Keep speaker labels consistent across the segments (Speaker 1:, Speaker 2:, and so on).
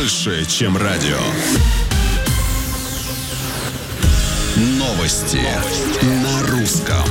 Speaker 1: больше, чем радио. Новости на русском.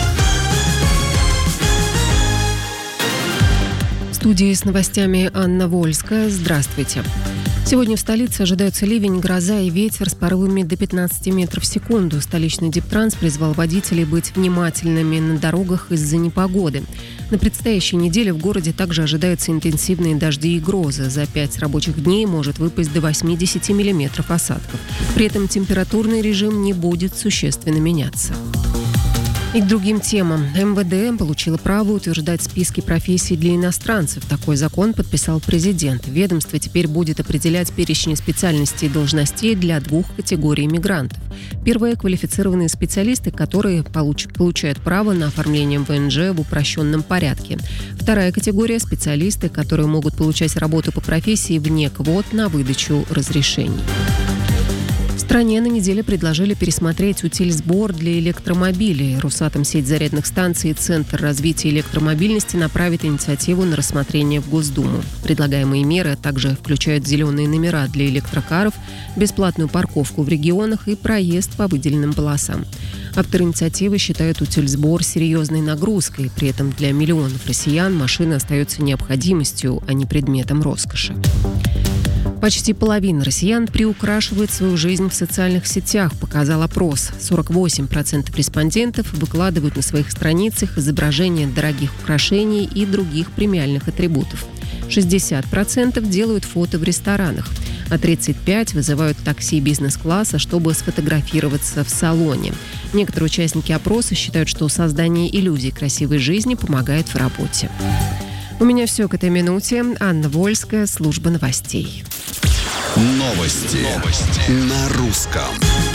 Speaker 2: В студии с новостями Анна Вольская. Здравствуйте. Сегодня в столице ожидаются ливень, гроза и ветер с порывами до 15 метров в секунду. Столичный Дептранс призвал водителей быть внимательными на дорогах из-за непогоды. На предстоящей неделе в городе также ожидаются интенсивные дожди и грозы. За 5 рабочих дней может выпасть до 80 миллиметров осадков. При этом температурный режим не будет существенно меняться. И к другим темам. МВД получило право утверждать списки профессий для иностранцев. Такой закон подписал президент. Ведомство теперь будет определять перечни специальностей и должностей для 2 категорий мигрантов. Первая – квалифицированные специалисты, которые получают право на оформление ВНЖ в упрощенном порядке. Вторая категория – специалисты, которые могут получать работу по профессии вне квот на выдачу разрешений. В стране на неделе предложили пересмотреть утильсбор для электромобилей. Росатомсеть зарядных станций и Центр развития электромобильности направит инициативу на рассмотрение в Госдуму. Предлагаемые меры также включают зеленые номера для электрокаров, бесплатную парковку в регионах и проезд по выделенным полосам. Авторы инициативы считают утильсбор серьезной нагрузкой. При этом для миллионов россиян машина остается необходимостью, а не предметом роскоши. Почти половина россиян приукрашивает свою жизнь в социальных сетях, показал опрос. 48% респондентов выкладывают на своих страницах изображения дорогих украшений и других премиальных атрибутов. 60% делают фото в ресторанах, а 35% вызывают такси бизнес-класса, чтобы сфотографироваться в салоне. Некоторые участники опроса считают, что создание иллюзий красивой жизни помогает в работе. У меня все к этой минуте. Анна Вольская, служба новостей.
Speaker 1: Новости на русском.